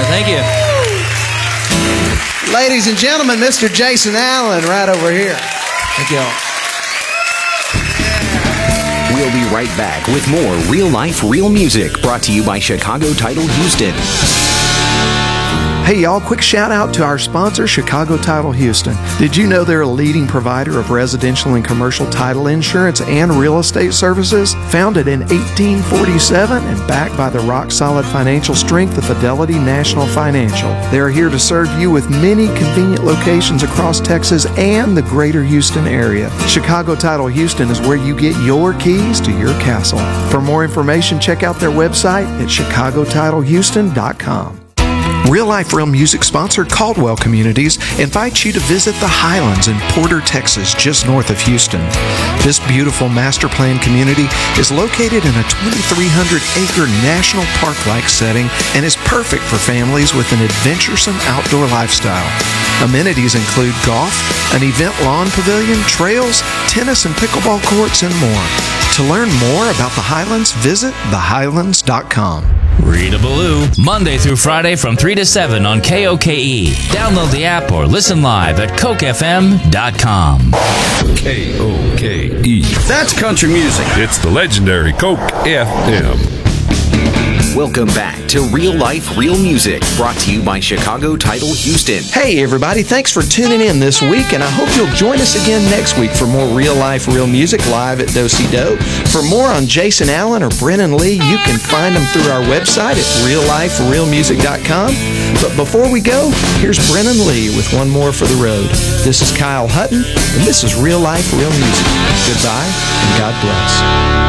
Thank you. Ladies and gentlemen, Mr. Jason Allen right over here. Thank y'all. We'll be right back with more Real Life, Real Music, brought to you by Chicago Title Houston. Hey y'all, quick shout out to our sponsor, Chicago Title Houston. Did you know they're a leading provider of residential and commercial title insurance and real estate services? Founded in 1847 and backed by the rock-solid financial strength of Fidelity National Financial. They're here to serve you with many convenient locations across Texas and the greater Houston area. Chicago Title Houston is where you get your keys to your castle. For more information, check out their website at chicagotitlehouston.com. Real Life, Real Music sponsor Caldwell Communities invites you to visit the Highlands in Porter, Texas, just north of Houston. This beautiful master plan community is located in a 2,300-acre national park-like setting and is perfect for families with an adventuresome outdoor lifestyle. Amenities include golf, an event lawn pavilion, trails, tennis and pickleball courts, and more. To learn more about the Highlands, visit thehighlands.com. Rita Ballou, Monday through Friday from 3 to 7 on KOKE. Download the app or listen live at CokeFM.com. KOKE. That's country music. It's the legendary Coke FM. Welcome back to Real Life, Real Music, brought to you by Chicago Title Houston. Hey everybody, thanks for tuning in this week, and I hope you'll join us again next week for more Real Life, Real Music live at Do-Si-Do. For more on Jason Allen or Brennan Lee, you can find them through our website at realliferealmusic.com. But before we go, here's Brennan Lee with one more for the road. This is Kyle Hutton, and this is Real Life, Real Music. Goodbye, and God bless.